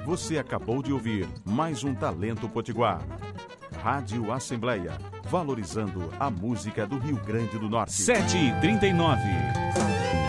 Você acabou de ouvir mais um Talento Potiguar. Rádio Assembleia, valorizando a música do Rio Grande do Norte. 7h39.